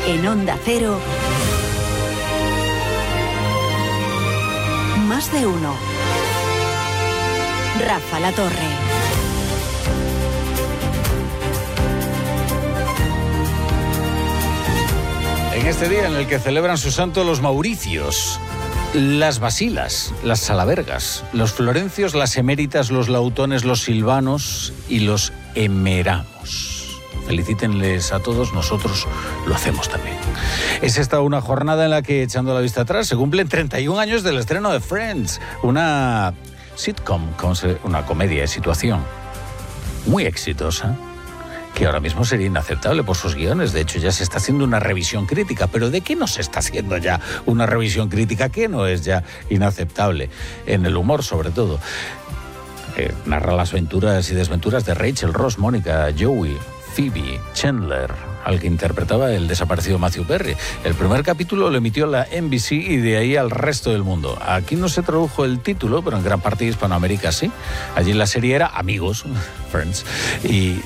En Onda Cero, Más de Uno. Rafa La Torre. En este día en el que celebran su santo los Mauricios, las Basilas, las Salabergas, los Florencios, las Eméritas, los Lautones, los Silvanos y los Emeramos. Felicítenles a todos, nosotros lo hacemos también. Es esta una jornada en la que, echando la vista atrás, se cumplen 31 años del estreno de Friends, una sitcom, una comedia de situación muy exitosa, que ahora mismo sería inaceptable por sus guiones. De hecho, ya se está haciendo una revisión crítica. ¿Pero de qué no se está haciendo ya una revisión crítica? ¿Qué no es ya inaceptable? En el humor, sobre todo. Narra las aventuras y desventuras de Rachel, Ross, Mónica, Joey, Phoebe, Chandler, al que interpretaba el desaparecido Matthew Perry. El primer capítulo lo emitió la NBC y de ahí al resto del mundo. Aquí no se tradujo el título, pero en gran parte de Hispanoamérica sí. Allí la serie era Amigos, Friends. Y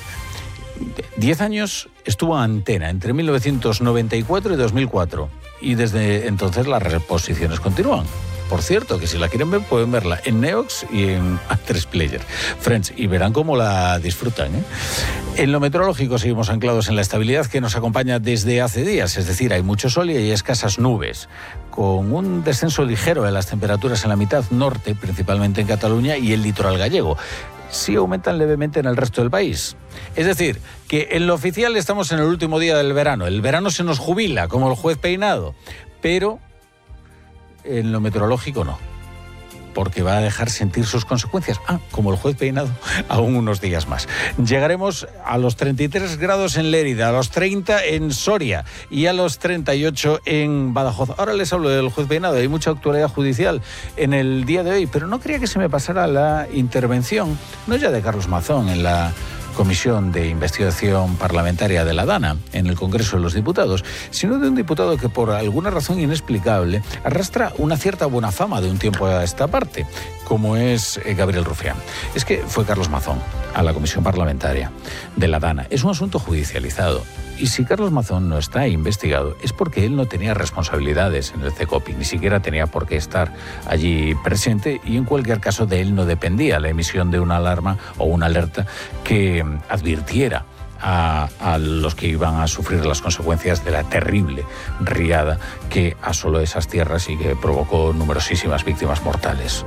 10 años estuvo en antena, entre 1994 y 2004. Y desde entonces las reposiciones continúan. Por cierto, que si la quieren ver, pueden verla en Neox y en A3 Player. Friends, y verán cómo la disfrutan, ¿eh? En lo meteorológico seguimos anclados en la estabilidad que nos acompaña desde hace días. Es decir, hay mucho sol y hay escasas nubes, con un descenso ligero de las temperaturas en la mitad norte, principalmente en Cataluña y el litoral gallego. Sí aumentan levemente en el resto del país. Es decir, que en lo oficial estamos en el último día del verano. El verano se nos jubila, como el juez peinado, pero en lo meteorológico no, porque va a dejar sentir sus consecuencias. Como el juez peinado, aún unos días más. Llegaremos a los 33 grados en Lérida, a los 30 en Soria y a los 38 en Badajoz. Ahora les hablo del juez peinado. Hay mucha actualidad judicial en el día de hoy, pero no quería que se me pasara la intervención, no ya de Carlos Mazón en la Comisión de Investigación Parlamentaria de la DANA en el Congreso de los Diputados, sino de un diputado que por alguna razón inexplicable arrastra una cierta buena fama de un tiempo a esta parte, como es Gabriel Rufián. Es que fue Carlos Mazón a la Comisión Parlamentaria de la DANA. Es un asunto judicializado. Y si Carlos Mazón no está investigado es porque él no tenía responsabilidades en el CECOPI, ni siquiera tenía por qué estar allí presente, y en cualquier caso de él no dependía la emisión de una alarma o una alerta que advirtiera a los que iban a sufrir las consecuencias de la terrible riada que asoló esas tierras y que provocó numerosísimas víctimas mortales.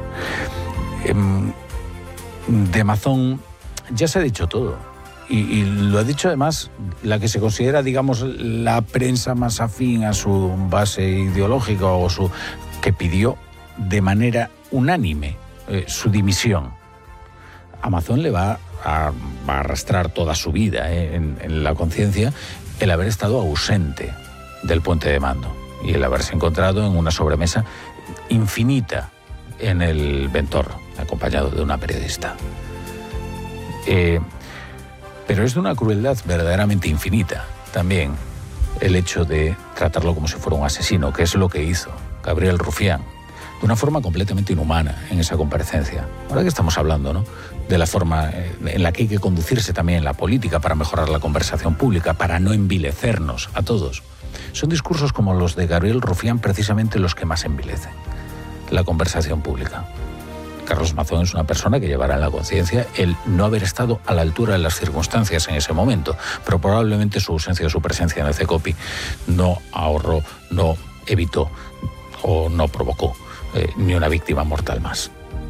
De Mazón ya se ha dicho todo. Y lo ha dicho además la que se considera, digamos, la prensa más afín a su base ideológica o que pidió de manera unánime su dimisión. A Mazón le va a arrastrar toda su vida en la conciencia el haber estado ausente del puente de mando y el haberse encontrado en una sobremesa infinita en el Ventorro, acompañado de una periodista. Pero es de una crueldad verdaderamente infinita también el hecho de tratarlo como si fuera un asesino, que es lo que hizo Gabriel Rufián, de una forma completamente inhumana en esa comparecencia. Ahora que estamos hablando, ¿no?, de la forma en la que hay que conducirse también en la política para mejorar la conversación pública, para no envilecernos a todos. Son discursos como los de Gabriel Rufián precisamente los que más envilecen la conversación pública. Carlos Mazón es una persona que llevará en la conciencia el no haber estado a la altura de las circunstancias en ese momento, pero probablemente su ausencia o su presencia en el CECOPI no ahorró, no evitó o no provocó ni una víctima mortal más.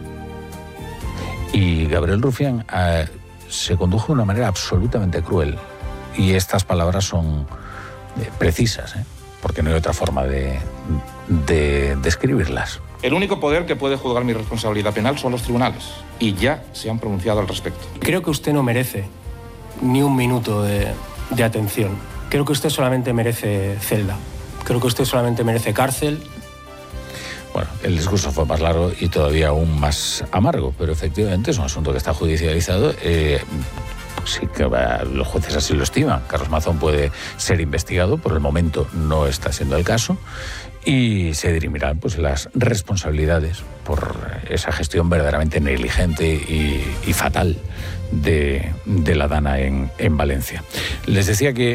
Y Gabriel Rufián se condujo de una manera absolutamente cruel, y estas palabras son precisas, porque no hay otra forma de describirlas. El único poder que puede juzgar mi responsabilidad penal son los tribunales, y ya se han pronunciado al respecto. Creo que usted no merece ni un minuto de atención. Creo que usted solamente merece celda. Creo que usted solamente merece cárcel. Bueno, el discurso fue más largo y todavía aún más amargo, pero efectivamente es un asunto que está judicializado. Sí que los jueces así lo estiman. Carlos Mazón puede ser investigado, por el momento no está siendo el caso, y se dirimirán pues las responsabilidades por esa gestión verdaderamente negligente y fatal de la DANA en Valencia. Les decía que